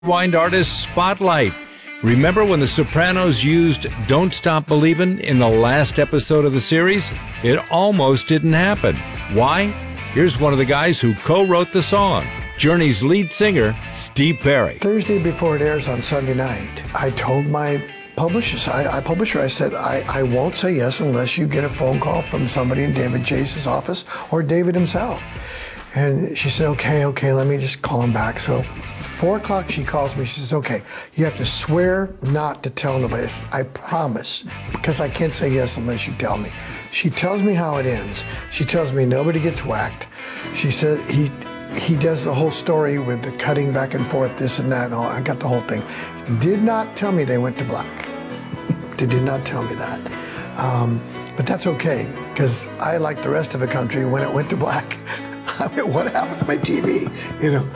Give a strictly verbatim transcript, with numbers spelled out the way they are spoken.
Rewind Artist Spotlight. Remember when The Sopranos used Don't Stop Believin' in the last episode of the series? It almost didn't happen. Why? Here's one of the guys who co-wrote the song, Journey's lead singer, Steve Perry. Thursday before it airs on Sunday night, I told my publishers, I, I publisher, I said, I, I won't say yes unless you get a phone call from somebody in David Chase's office or David himself. And she said, okay, okay, let me just call him back. So four o'clock, she calls me. She says, okay, you have to swear not to tell nobody. I said, I promise, because I can't say yes unless you tell me. She tells me how it ends. She tells me nobody gets whacked. She says he he does the whole story with the cutting back and forth, this and that, and all. I got the whole thing. Did not tell me they went to black. They did not tell me that. Um, but that's okay, because I, like the rest of the country, when it went to black, I mean, what happened to my T V, you know?